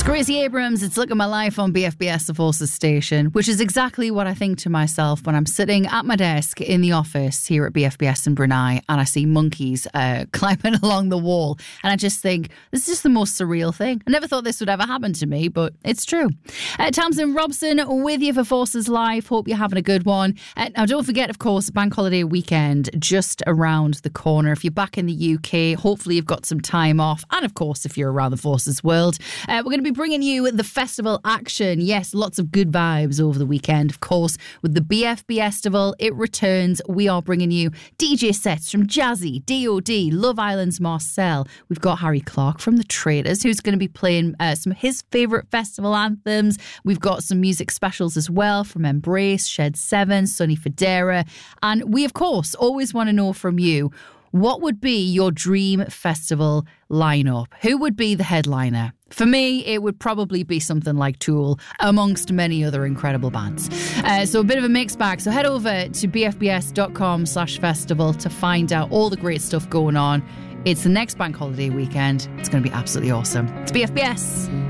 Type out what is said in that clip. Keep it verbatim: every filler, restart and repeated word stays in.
Gracie Abrams, it's Look at My Life on B F B S, the Forces station, which is exactly what I think to myself when I'm sitting at my desk in the office here at B F B S in Brunei and I see monkeys uh, climbing along the wall. And I just think, this is just the most surreal thing. I never thought this would ever happen to me, but it's true. Uh, Tamsin Robson with you for Forces Live. Hope you're having a good one. Uh, now, don't forget, of course, Bank Holiday weekend just around the corner. If you're back in the U K, hopefully you've got some time off. And, of course, if you're around the Forces world, uh, we're going to be bringing you the festival action. Yes, lots of good vibes over the weekend. Of course, with the B F B Festival, it returns. We are bringing you D J sets from Jazzy, D O D, Love Island's Marcel. We've got Harry Clark from The Traders, who's going to be playing uh, some of his favourite festival anthems. We've got some music specials as well from Embrace, Shed seven, Sonny Fodera. And we, of course, always want to know from you, what would be your dream festival lineup? Who would be the headliner? For me, it would probably be something like Tool, amongst many other incredible bands. Uh, so a bit of a mixed bag. So head over to bfbs.com slash festival to find out all the great stuff going on. It's the next Bank Holiday weekend. It's going to be absolutely awesome. It's B F B S.